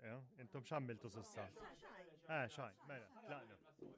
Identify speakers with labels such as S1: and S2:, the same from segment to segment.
S1: Intom x'għamiltu s'issa? Xajn, mela, tlaqna.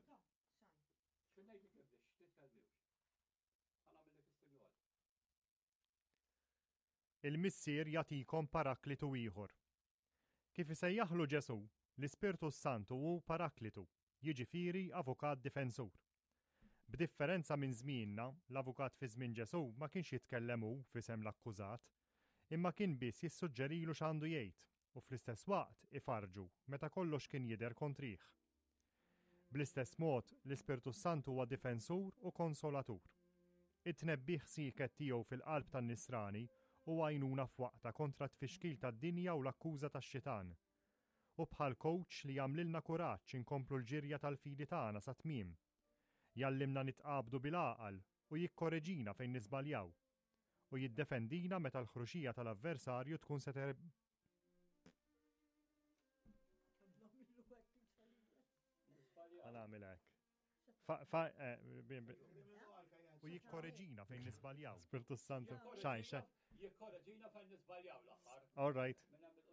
S1: Il-missier jagħtikom paraklitu ieħor. Kif isejjaħlu Ġesu, l-Ispirtu Santu hu paraklitu, jiġifieri avukat difensur. B'differenza minn żmienna, l-avukat fi żmien Ġesu ma kienx jitkellem hu f'isem l-akkużat, imma kien biss jissuġġerilu x'għandu jgħid u fl-istess waqt ifarġu meta kollox kien jidher kontrih. Bl-istess mod, l-Ispirtu Santu huwa difensur u konsolatur. It-tnebbih siket tiegħu fil-qalb tan-nisrani u għajnuna f'waqta kontra t-tfixkil tad-dinja u l-akkuża tax-xitan. U bħal coach li jagħmlilna kuraġġ inkomplu l-ġirja tal-fidi tagħna sa tmiem. Jallimna nitqabdu bil-għaqal u jikkoreġina fejn niżbaljaw. U jiddefendina meta l-ħruxija tal-avversarju tkun se Għal-għamil hekk. U jikkoreġina fejn nisbaljaw. Spiritu Santu. Xajn.
S2: Jikkoreġina fejn nisbaljaw l-aħħar.
S1: All right.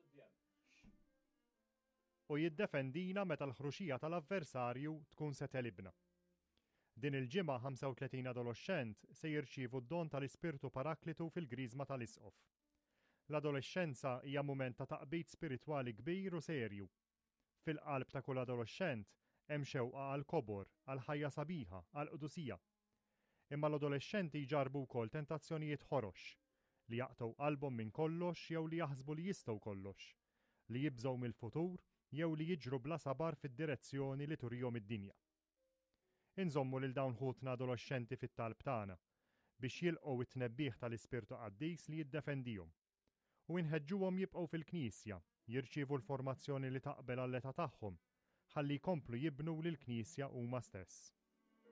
S1: U jiddefendina meta l-ħruxija tal-avversarju tkun se telibna. Din il-ġimgħa 35 adolescent se jirċievu d-don tal-Ispirtu Paraklitu fil-Griżma tal-Isqof. L-adolescenza hija mument ta' taqbid spiritwali kbir u serju. Fil-qalb ta' kull adolescent hemm xewqa għal kobor, għal ħajja sabiħa, għal qdusija. Imma l-adolescenti jġarbu wkoll tentazzjonijiet ħorox li jaqtgħu qalbhom minn kollox jew li jaħsbu li jistgħu kollox, li jibżgħu mill-futur jew li jiġru bla sabar fid-direzzjoni li turihom id-dinja. Inżommu lil dawn ħutna adolescenti fit-talb tagħna biex jilqgħu it-tnebbih tal-Ispirtu Qaddis li jiddefendihom. U nħeġġuhom jibqgħu fil-Knisja, jirċievu l-formazzjoni li taqbel għall-età tagħhom, ħalli jkomplu jibnu lill-Knisja huma stess.